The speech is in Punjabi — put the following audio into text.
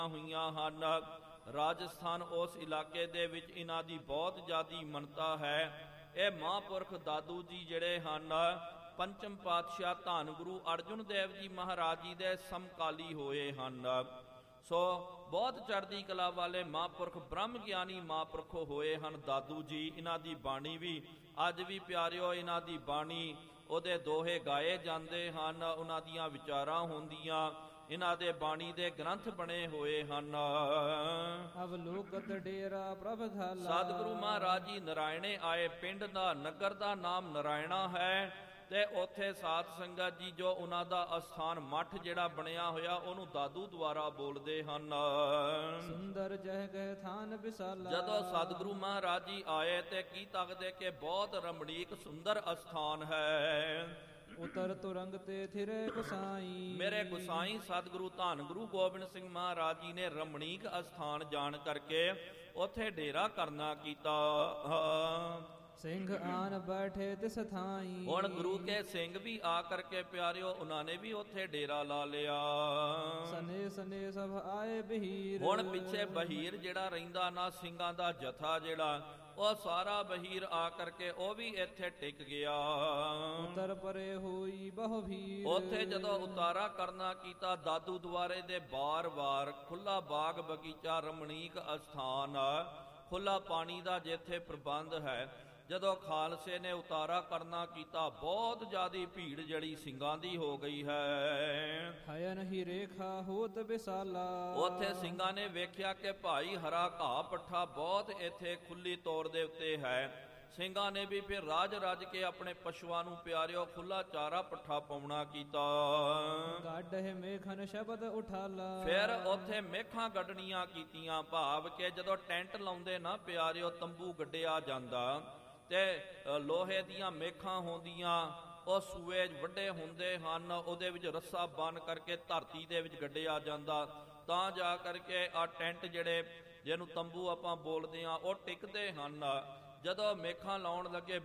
ਹੋਈਆਂ ਹਨ। ਰਾਜਸਥਾਨ ਉਸ ਇਲਾਕੇ ਦੇ ਵਿੱਚ ਇਹਨਾਂ ਦੀ ਬਹੁਤ ਜ਼ਿਆਦੀ ਮੰਨਤਾ ਹੈ। ਇਹ ਮਹਾਂਪੁਰਖ ਦਾਦੂ ਜੀ ਜਿਹੜੇ ਹਨ ਪੰਚਮ ਪਾਤਸ਼ਾਹ ਧੰਨ ਗੁਰੂ ਅਰਜੁਨ ਦੇਵ ਜੀ ਮਹਾਰਾਜ ਜੀ ਦੇ ਸਮਕਾਲੀ ਹੋਏ ਹਨ। ਸੋ ਬਹੁਤ ਚੜ੍ਹਦੀ ਕਲਾ ਵਾਲੇ ਮਹਾਂਪੁਰਖ ਬ੍ਰਹਮ ਗਿਆਨੀ ਮਹਾਂਪੁਰਖ ਹੋਏ ਹਨ ਦਾਦੂ ਜੀ। ਇਹਨਾਂ ਦੀ ਬਾਣੀ ਵੀ ਅੱਜ ਵੀ ਪਿਆਰਿਓ, ਇਹਨਾਂ ਦੀ ਬਾਣੀ ਉਹਦੇ ਦੋਹੇ ਗਾਏ ਜਾਂਦੇ ਹਨ, ਉਹਨਾਂ ਦੀਆਂ ਵਿਚਾਰਾਂ ਹੁੰਦੀਆਂ, ਇਹਨਾਂ ਦੇ ਬਾਣੀ ਦੇ ਗ੍ਰੰਥ ਬਣੇ ਹੋਏ ਹਨ। ਅਵਲੋਕਤ ਡੇਰਾ ਪ੍ਰਭ ਧਾਲਾ। ਸਤਿਗੁਰੂ ਮਹਾਰਾਜ ਜੀ ਨਰਾਇਣੇ ਆਏ, ਪਿੰਡ ਦਾ ਨਗਰ ਦਾ ਨਾਮ ਨਰਾਇਣਾ ਹੈ, ਤੇ ਉੱਥੇ ਸਾਧ ਸੰਗਤ ਜੀ ਜੋ ਉਹਨਾਂ ਦਾ ਅਸਥਾਨ ਮੱਠ ਜਿਹੜਾ ਬਣਿਆ ਹੋਇਆ ਉਹਨੂੰ ਦਾਦੂ ਦੁਆਰਾ ਬੋਲਦੇ ਹਨ। ਸੁੰਦਰ ਜਹ ਗਏ ਥਾਨ ਵਿਸਾਲਾ। ਜਦੋਂ ਸਤਿਗੁਰੂ ਮਹਾਰਾਜ ਜੀ ਆਏ ਤੇ ਕੀ ਤੱਕਦੇ ਕਿ ਬਹੁਤ ਰਮਣੀਕ ਸੁੰਦਰ ਅਸਥਾਨ ਹੈ। ਉਤਰ ਤੁਰੰਗ ਤੇ ਥਿਰੇ ਗੁਸਾਈ। ਮੇਰੇ ਗੁਸਾਈ ਸਤਿਗੁਰੂ ਧੰਨ ਗੁਰੂ ਗੋਬਿੰਦ ਸਿੰਘ ਮਹਾਰਾਜ ਜੀ ਨੇ ਰਮਣੀਕ ਅਸਥਾਨ ਜਾਣ ਕਰਕੇ ਉੱਥੇ ਡੇਰਾ ਕਰਨਾ ਕੀਤਾ। ਸਿੰਘ ਆਨ ਬੈਠੇ ਤਿਸ ਥਾਈ। ਹੁਣ ਗੁਰੂ ਕੇ ਸਿੰਘ ਵੀ ਆ ਕਰਕੇ ਪਿਆਰਿਓ ਉਹਨਾਂ ਨੇ ਵੀ ਉੱਥੇ ਡੇਰਾ ਲਾ ਲਿਆ। ਸਨੇ ਸਨੇ ਸਭ ਆਏ ਬਹੀਰ। ਹੁਣ ਪਿੱਛੇ ਬਹੀਰ ਜਿਹੜਾ ਰਹਿੰਦਾ ਨਾ, ਸਿੰਘਾਂ ਦਾ ਜਥਾ ਜਿਹੜਾ, ਉਹ ਸਾਰਾ ਬਹੀਰ ਆ ਕਰਕੇ ਉਹ ਵੀ ਇੱਥੇ ਟਿਕ ਗਿਆ। ਉਤਰ ਪਰੇ ਹੋਈ ਬਹੁ ਭੀੜ। ਉੱਥੇ ਜਦੋਂ ਉਤਾਰਾ ਕਰਨਾ ਕੀਤਾ ਦਾਦੂ ਦੁਆਰੇ ਦੇ ਬਾਰ-ਬਾਰ ਖੁੱਲਾ ਬਾਗ ਬਗੀਚਾ ਰਮਣੀਕ ਅਸਥਾਨ, ਖੁੱਲਾ ਪਾਣੀ ਦਾ ਜਿੱਥੇ ਪ੍ਰਬੰਧ ਹੈ। ਜਦੋਂ ਖਾਲਸੇ ਨੇ ਉਤਾਰਾ ਕਰਨਾ ਕੀਤਾ ਬਹੁਤ ਜ਼ਿਆਦੀ ਭੀੜ ਜਿਹੜੀ ਸਿੰਘਾਂ ਦੀ ਹੋ ਗਈ ਹੈ। ਹਯਨ ਹੀ ਰੇਖਾ ਹੋਤ ਵਿਸਾਲਾ। ਉੱਥੇ ਸਿੰਘਾਂ ਨੇ ਵੇਖਿਆ ਕਿ ਭਾਈ ਹਰਾ ਘਾਹ ਪੱਠਾ ਬਹੁਤ ਇੱਥੇ ਖੁੱਲੀ ਤੌਰ ਦੇ ਉੱਤੇ ਹੈ। ਸਿੰਘਾਂ ਨੇ ਵੀ ਫਿਰ ਰਾਜ ਰੱਜ ਕੇ ਆਪਣੇ ਪਸ਼ੂਆਂ ਨੂੰ ਪਿਆਰਿਓ ਖੁੱਲਾ ਚਾਰਾ ਪੱਠਾ ਪਾਉਣਾ ਕੀਤਾ। ਗੱਡਹਿ ਮੇਖਨ ਸ਼ਬਦ ਉਠਾਲਾ। ਫਿਰ ਉੱਥੇ ਮੇਖਾਂ ਗੱਡਣੀਆਂ ਕੀਤੀਆਂ, ਭਾਵ ਕਿ ਜਦੋਂ ਟੈਂਟ ਲਾਉਂਦੇ ਨਾ ਪਿਆਰਿਓ ਤੰਬੂ ਗੱਡਿਆ ਜਾਂਦਾ ਤੇ ਲੋਹੇ ਦੀਆਂ ਮੇਖਾਂ ਹੁੰਦੀਆਂ, ਉਹ ਸੂਏ ਵੱਡੇ ਹੁੰਦੇ ਹਨ, ਉਹਦੇ ਵਿੱਚ ਰੱਸਾ ਬੰਨ ਕਰਕੇ ਧਰਤੀ ਦੇ ਵਿੱਚ ਗੱਡਿਆ ਜਾਂਦਾ, ਤਾਂ ਜਾ ਕਰਕੇ ਆ ਟੈਂਟ ਜਿਹੜੇ ਜਿਹਨੂੰ ਤੰਬੂ ਆਪਾਂ ਬੋਲਦੇ ਆ ਉਹ ਟਿਕਦੇ ਹਨ। ਜਦੋਂ ਮੇਖਾਂ ਲਾਉਣ ਲੱਗੇ